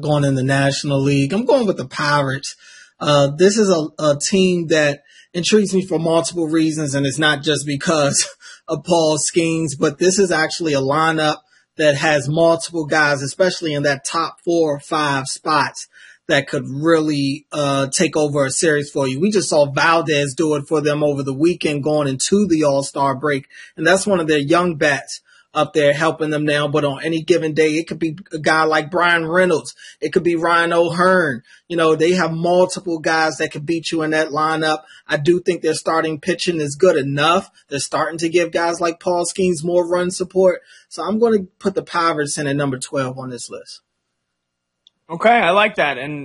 going in the National League. I'm going with the Pirates. This is a team that intrigues me for multiple reasons, and it's not just because of Paul Skeens, but this is actually a lineup that has multiple guys, especially in that top 4 or 5 spots, that could really take over a series for you. We just saw Valdez do it for them over the weekend going into the All-Star break, and that's one of their young bats up there helping them now. But on any given day, it could be a guy like Brian Reynolds. It could be Ryan O'Hearn. You know, they have multiple guys that could beat you in that lineup. I do think their starting pitching is good enough. They're starting to give guys like Paul Skeens more run support. So I'm going to put the Pirates in at number 12 on this list. Okay, I like that. And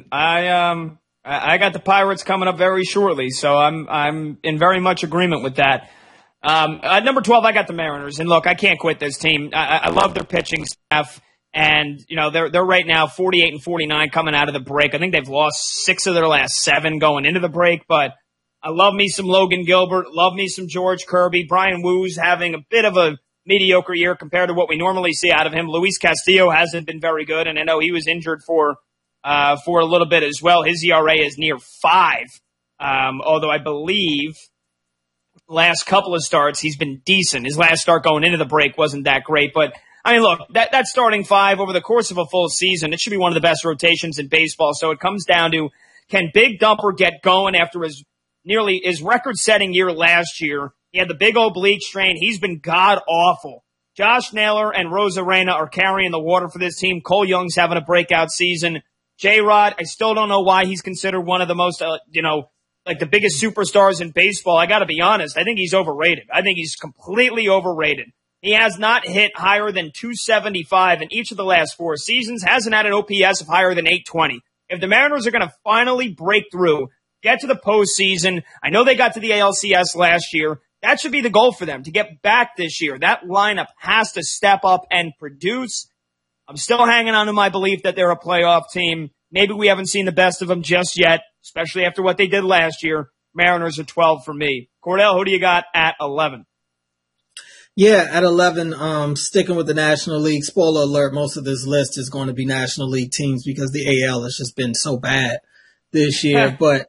I got the Pirates coming up very shortly. So I'm in very much agreement with that. At number 12, I got the Mariners. And look, I can't quit this team. I love their pitching staff. And, you know, they're right now 48 and 49 coming out of the break. I think they've lost 6 of their last 7 going into the break. But I love me some Logan Gilbert, love me some George Kirby. Brian Woo's having a bit of a mediocre year compared to what we normally see out of him. Luis Castillo hasn't been very good. And I know he was injured for a little bit as well. His ERA is near 5. Although I believe last couple of starts, he's been decent. His last start going into the break wasn't that great. But, I mean, look, that starting 5 over the course of a full season, it should be one of the best rotations in baseball. So it comes down to, can Big Dumper get going after his record-setting year last year? He had the big oblique strain. He's been god-awful. Josh Naylor and Rosarena are carrying the water for this team. Cole Young's having a breakout season. J-Rod, I still don't know why he's considered one of the most, like the biggest superstars in baseball. I got to be honest. I think he's overrated. I think he's completely overrated. He has not hit higher than 275 in each of the last 4 seasons, hasn't had an OPS of higher than 820. If the Mariners are going to finally break through, get to the postseason, I know they got to the ALCS last year. That should be the goal for them, to get back this year. That lineup has to step up and produce. I'm still hanging on to my belief that they're a playoff team. Maybe we haven't seen the best of them just yet, especially after what they did last year. Mariners are 12 for me. Cordell, who do you got at 11? Yeah, at 11, sticking with the National League. Spoiler alert, most of this list is going to be National League teams because the AL has just been so bad this year. But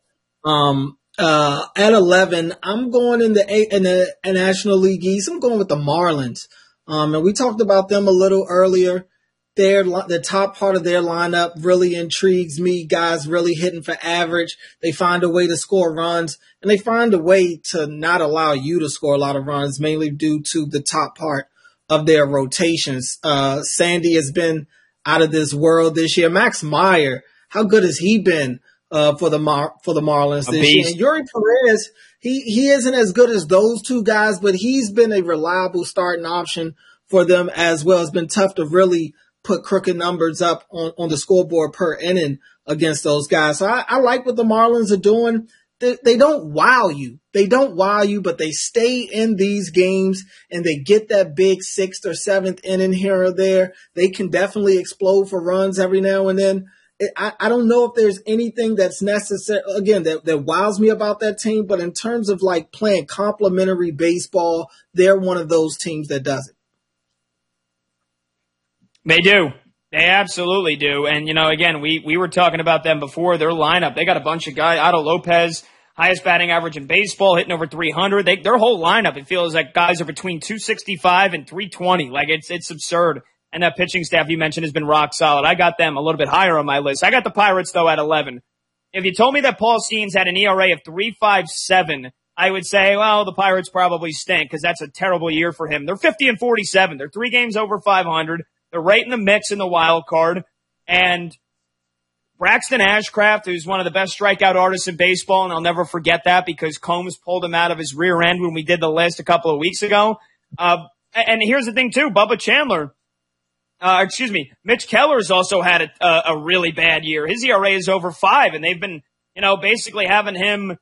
at 11, I'm going in the National League East. I'm going with the Marlins. And we talked about them a little earlier. The top part of their lineup really intrigues me. Guys really hitting for average. They find a way to score runs, and they find a way to not allow you to score a lot of runs, mainly due to the top part of their rotations. Sandy has been out of this world this year. Max Meyer, how good has he been for the Marlins this year? And Yuri Perez, he isn't as good as those two guys, but he's been a reliable starting option for them as well. It's been tough to really put crooked numbers up on the scoreboard per inning against those guys. So I like what the Marlins are doing. They don't wow you. But they stay in these games and they get that big 6th or 7th inning here or there. They can definitely explode for runs every now and then. I don't know if there's anything that's necessary, again, that wows me about that team, but in terms of like playing complementary baseball, they're one of those teams that does it. They do. They absolutely do. And, again, we were talking about them before. Their lineup, they got a bunch of guys. Otto Lopez, highest batting average in baseball, hitting over 300. Their whole lineup, it feels like guys are between 265 and 320. Like, it's absurd. And that pitching staff you mentioned has been rock solid. I got them a little bit higher on my list. I got the Pirates, though, at 11. If you told me that Paul Skeens had an ERA of 3.57, I would say, well, the Pirates probably stink because that's a terrible year for him. They're 50 and 47. They're 3 games over 500. They're right in the mix in the wild card. And Braxton Ashcraft, who's one of the best strikeout artists in baseball, and I'll never forget that because Combs pulled him out of his rear end when we did the list a couple of weeks ago. And here's the thing, too. Mitch Keller's also had a really bad year. His ERA is over 5, and they've been, basically having him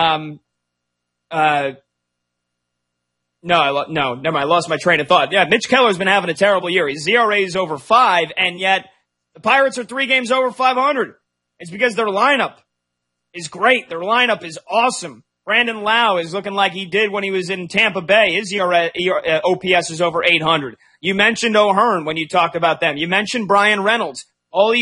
No, never mind. I lost my train of thought. Yeah, Mitch Keller's been having a terrible year. His ERA is over 5, and yet the Pirates are 3 games over 500. It's because their lineup is great. Their lineup is awesome. Brandon Lau is looking like he did when he was in Tampa Bay. His OPS is over 800. You mentioned O'Hearn when you talked about them. You mentioned Brian Reynolds. All these